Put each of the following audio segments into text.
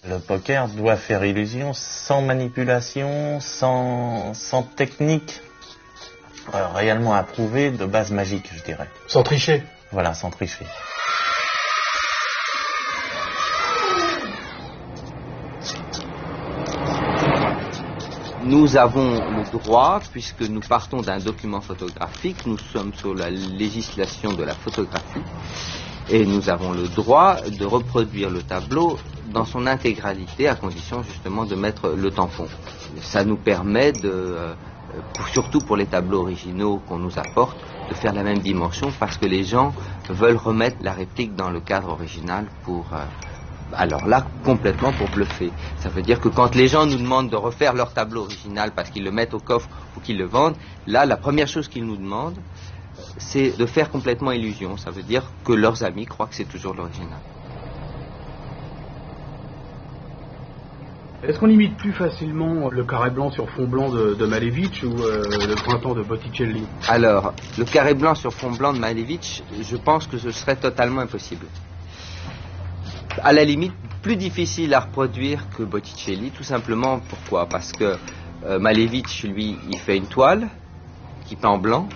Le poker doit faire illusion sans manipulation, sans technique réellement approuvée de base magique, je dirais. Sans tricher. Voilà, sans tricher. Nous avons le droit, puisque nous partons d'un document photographique, nous sommes sur la législation de la photographie, et nous avons le droit de reproduire le tableau dans son intégralité, à condition justement de mettre le tampon. Ça nous permet surtout pour les tableaux originaux qu'on nous apporte, de faire la même dimension, parce que les gens veulent remettre la réplique dans le cadre original pour... alors là, complètement pour bluffer. Ça veut dire que quand les gens nous demandent de refaire leur tableau original parce qu'ils le mettent au coffre ou qu'ils le vendent, là, la première chose qu'ils nous demandent, c'est de faire complètement illusion. Ça veut dire que leurs amis croient que c'est toujours l'original. Est-ce qu'on imite plus facilement le carré blanc sur fond blanc de Malevich ou le printemps de Botticelli? Alors, le carré blanc sur fond blanc de Malevich, je pense que ce serait totalement impossible. À la limite, plus difficile à reproduire que Botticelli, tout simplement. Pourquoi? Parce que Malevich, lui, il fait une toile qui peint en blanc.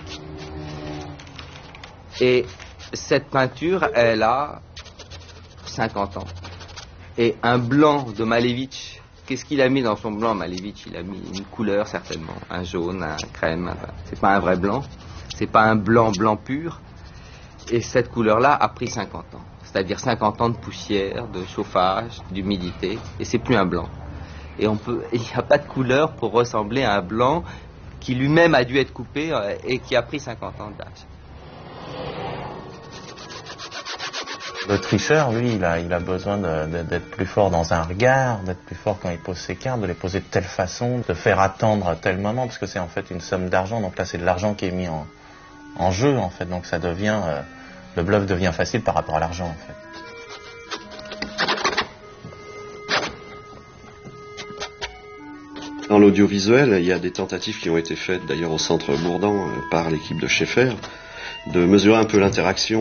Et cette peinture, elle a 50 ans. Et un blanc de Malevich, qu'est-ce qu'il a mis dans son blanc, Malevich? Il a mis une couleur, certainement. Un jaune, un crème. C'est pas un vrai blanc. C'est pas un blanc pur. Et cette couleur-là a pris 50 ans. C'est-à-dire 50 ans de poussière, de chauffage, d'humidité, et c'est plus un blanc. Et il n'y a pas de couleur pour ressembler à un blanc qui lui-même a dû être coupé et qui a pris 50 ans d'âge. Le tricheur, lui, il a besoin d'être plus fort dans un regard, d'être plus fort quand il pose ses cartes, de les poser de telle façon, de faire attendre à tel moment, parce que c'est en fait une somme d'argent. Donc là, c'est de l'argent qui est mis en jeu, en fait. Donc ça devient... le bluff devient facile par rapport à l'argent, en fait. Dans l'audiovisuel, il y a des tentatives qui ont été faites, d'ailleurs au centre Bourdan, par l'équipe de Schaeffer, de mesurer un peu l'interaction